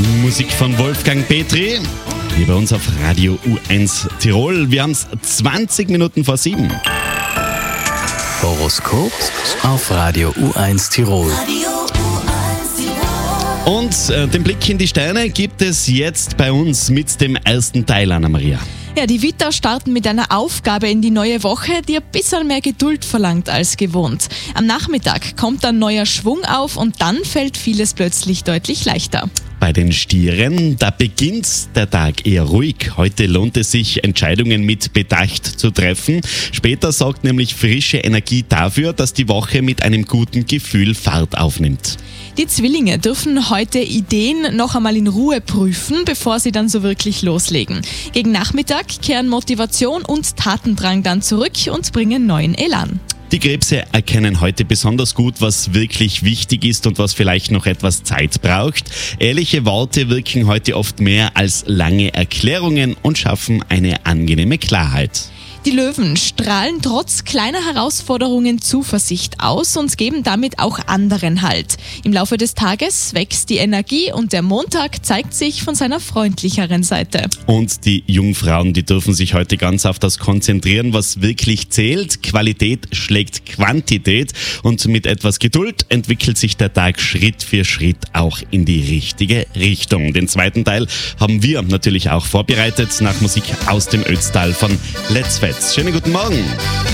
Musik von Wolfgang Petri, hier bei uns auf Radio U1 Tirol. Wir haben es 20 Minuten vor 7. Horoskop auf Radio U1 Tirol. Und den Blick in die Sterne gibt es jetzt bei uns mit dem ersten Teil, Anna-Maria. Ja, die Widder starten mit einer Aufgabe in die neue Woche, die ein bisschen mehr Geduld verlangt als gewohnt. Am Nachmittag kommt dann neuer Schwung auf und dann fällt vieles plötzlich deutlich leichter. Bei den Stieren, da beginnt der Tag eher ruhig. Heute lohnt es sich, Entscheidungen mit Bedacht zu treffen. Später sorgt nämlich frische Energie dafür, dass die Woche mit einem guten Gefühl Fahrt aufnimmt. Die Zwillinge dürfen heute Ideen noch einmal in Ruhe prüfen, bevor sie dann so wirklich loslegen. Gegen Nachmittag kehren Motivation und Tatendrang dann zurück und bringen neuen Elan. Die Krebse erkennen heute besonders gut, was wirklich wichtig ist und was vielleicht noch etwas Zeit braucht. Ehrliche Worte wirken heute oft mehr als lange Erklärungen und schaffen eine angenehme Klarheit. Die Löwen strahlen trotz kleiner Herausforderungen Zuversicht aus und geben damit auch anderen Halt. Im Laufe des Tages wächst die Energie und der Montag zeigt sich von seiner freundlicheren Seite. Und die Jungfrauen, die dürfen sich heute ganz auf das konzentrieren, was wirklich zählt. Qualität schlägt Quantität und mit etwas Geduld entwickelt sich der Tag Schritt für Schritt auch in die richtige Richtung. Den zweiten Teil haben wir natürlich auch vorbereitet nach Musik aus dem Ötztal von Let's Fest. Schönen guten Morgen.